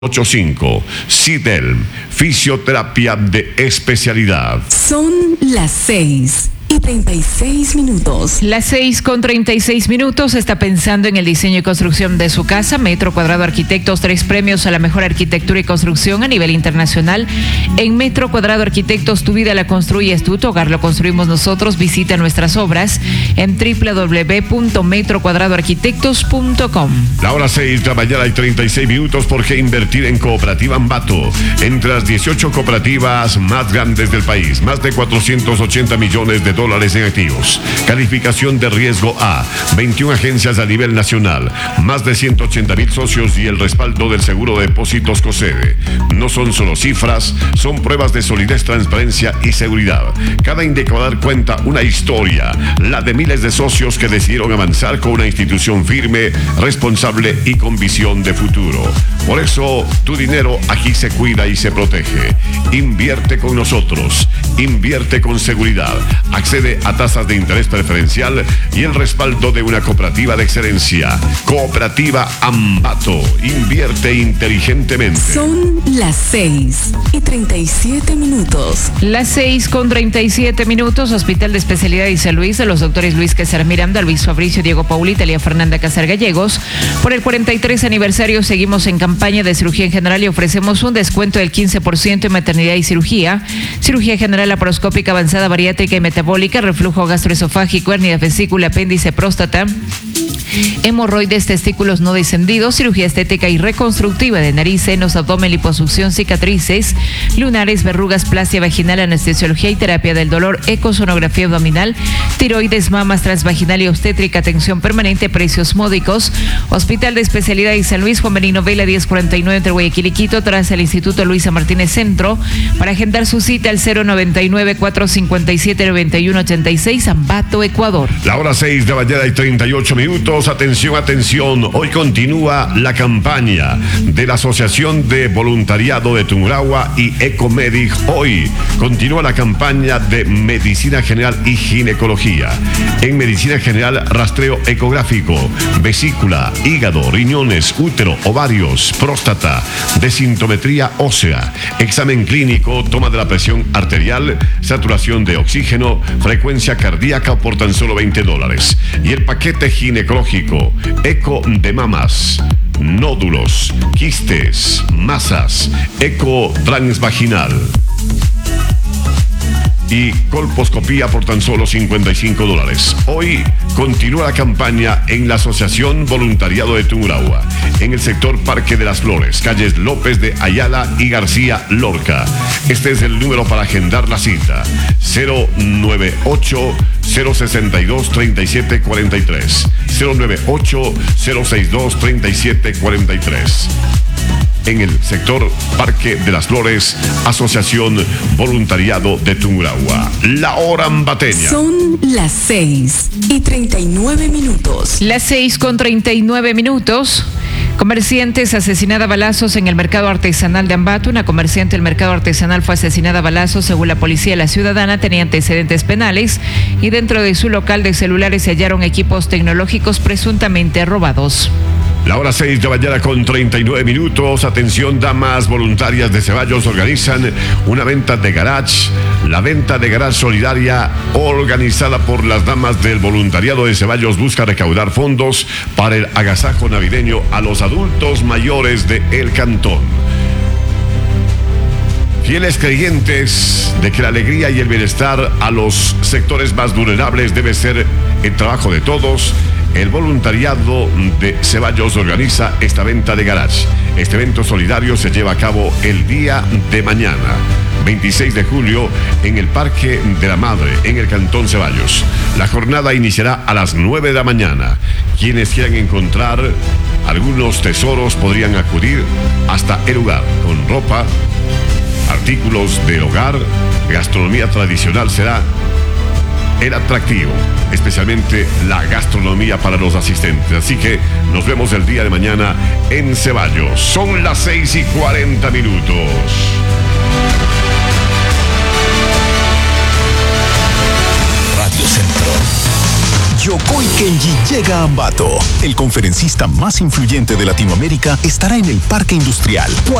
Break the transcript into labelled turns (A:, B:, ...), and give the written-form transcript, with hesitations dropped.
A: 85. Sidelm, fisioterapia de especialidad.
B: Son las 6:36.
C: Las 6:36. Está pensando en el diseño y construcción de su casa. Metro Cuadrado Arquitectos, 3 premios a la mejor arquitectura y construcción a nivel internacional. En Metro Cuadrado Arquitectos, tu vida la construyes tú, tu hogar lo construimos nosotros. Visita nuestras obras en www.metrocuadradoarquitectos.com.
A: La hora 6 de la mañana y 36 minutos. ¿Por qué invertir en Cooperativa Ambato? Entre las 18 cooperativas más grandes del país, más de 480 millones de dólares en activos. Calificación de riesgo A, 21 agencias a nivel nacional, más de 180,000 socios y el respaldo del Seguro de Depósitos COSEDE. No son solo cifras, son pruebas de solidez, transparencia y seguridad. Cada indicador cuenta una historia, la de miles de socios que decidieron avanzar con una institución firme, responsable y con visión de futuro. Por eso, tu dinero aquí se cuida y se protege. Invierte con nosotros, invierte con seguridad. Accede a tasas de interés preferencial y el respaldo de una cooperativa de excelencia. Cooperativa Ambato. Invierte inteligentemente.
B: Son las 6:37.
C: Las 6:37. Hospital de Especialidad y San Luis, de los doctores Luis Quesar Miranda, Luis Fabricio, Diego Pauli, Talia Fernanda Casar Gallegos. Por el 43 aniversario seguimos en campaña de cirugía en general y ofrecemos un descuento del 15% en maternidad y cirugía general laparoscópica avanzada, bariátrica y metabólica, reflujo gastroesofágico, hernia de vesícula, apéndice, próstata, hemorroides, testículos no descendidos, cirugía estética y reconstructiva de nariz, senos, abdomen, liposucción, cicatrices, lunares, verrugas, plastia vaginal, anestesiología y terapia del dolor, ecosonografía abdominal, tiroides, mamas, transvaginal y obstétrica, atención permanente, precios módicos. Hospital de Especialidad y San Luis, Juan Benigno Vela 1049 entre Guayaquil y Quito, tras el Instituto Luisa Martínez Centro. Para agendar su cita al 099-457-9186, Ambato, Ecuador.
A: La hora 6 de la mañana y 38 minutos. Atención, atención. Hoy continúa la campaña de la Asociación de Voluntariado de Tungurahua y Ecomedic. Hoy continúa la campaña de Medicina General y Ginecología. En Medicina General, rastreo ecográfico, vesícula, hígado, riñones, útero, ovarios, próstata, desintometría ósea, examen clínico, toma de la presión arterial, saturación de oxígeno, frecuencia cardíaca por tan solo $20. Y el paquete ginecológico, eco de mamas, nódulos, quistes, masas, eco transvaginal y colposcopía por tan solo $55. Hoy continúa la campaña en la Asociación Voluntariado de Tungurahua, en el sector Parque de las Flores, calles López de Ayala y García Lorca. Este es el número para agendar la cita: 098-062-3743. 098-062-3743. En el sector Parque de las Flores, Asociación Voluntariado de Tungurahua. La hora ambateña.
B: Son las 6:39.
C: Las 6:39. Comerciantes asesinada a balazos en el mercado artesanal de Ambato. Una comerciante del mercado artesanal fue asesinada a balazos. Según la policía, la ciudadana tenía antecedentes penales y dentro de su local de celulares se hallaron equipos tecnológicos presuntamente robados.
A: La hora 6 de la mañana con 39 minutos. Atención, damas voluntarias de Ceballos organizan una venta de garage. La venta de garage solidaria organizada por las damas del voluntariado de Ceballos busca recaudar fondos para el agasajo navideño a los adultos mayores de el cantón. Fieles creyentes de que la alegría y el bienestar a los sectores más vulnerables debe ser el trabajo de todos, el voluntariado de Ceballos organiza esta venta de garage. Este evento solidario se lleva a cabo el día de mañana, 26 de julio, en el Parque de la Madre, en el Cantón Ceballos. La jornada iniciará a las 9 de la mañana. Quienes quieran encontrar algunos tesoros podrían acudir hasta el lugar con ropa, artículos del hogar, gastronomía tradicional será el atractivo, especialmente la gastronomía para los asistentes. Así que nos vemos el día de mañana en Ceballos. Son las 6:40.
D: Radio Centro Yokoi Kenji llega a Ambato. El conferencista más influyente de Latinoamérica estará en el Parque Industrial.